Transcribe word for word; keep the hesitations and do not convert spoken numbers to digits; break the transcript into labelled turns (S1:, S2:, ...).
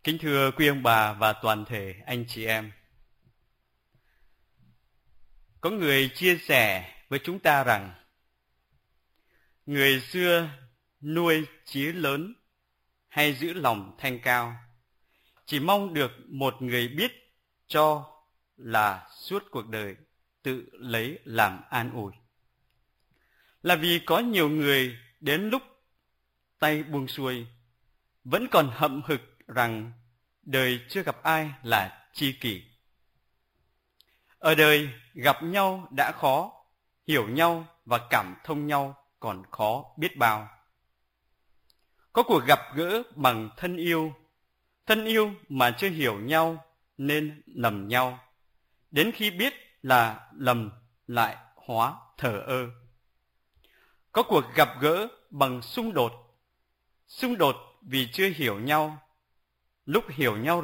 S1: Kính thưa quý ông bà và toàn thể anh chị em. Có người chia sẻ với chúng ta rằng người xưa nuôi chí lớn hay giữ lòng thanh cao, chỉ mong được một người biết cho là suốt cuộc đời tự lấy làm an ủi. Là vì có nhiều người đến lúc tay buông xuôi vẫn còn hậm hực rằng đời chưa gặp ai là tri kỷ. Ở đời gặp nhau đã khó, hiểu nhau và cảm thông nhau còn khó biết bao. Có cuộc gặp gỡ bằng thân yêu, thân yêu mà chưa hiểu nhau nên lầm nhau, đến khi biết là lầm lại hóa thờ ơ. Có cuộc gặp gỡ bằng xung đột, xung đột vì chưa hiểu nhau, lúc hiểu nhau